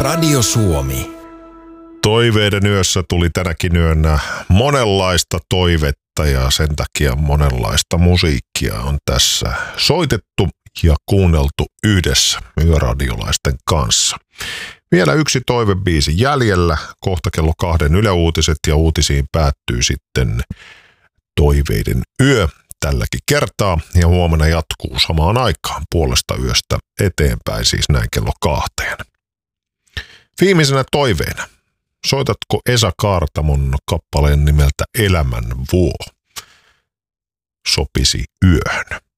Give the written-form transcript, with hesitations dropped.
Radio Suomi. Toiveiden yössä tuli tänäkin yönä monenlaista toivetta ja sen takia monenlaista musiikkia on tässä soitettu ja kuunneltu yhdessä yöradiolaisten kanssa. Vielä yksi toivebiisi jäljellä, kohta kello 2 Yle Uutiset ja uutisiin päättyy sitten Toiveiden yö tälläkin kertaa ja huomenna jatkuu samaan aikaan puolesta yöstä eteenpäin, siis näin kello 2. Viimeisenä toiveena. Soitatko Esa Kaartamon kappaleen nimeltä Elämän vuo? Sopisi yöhön.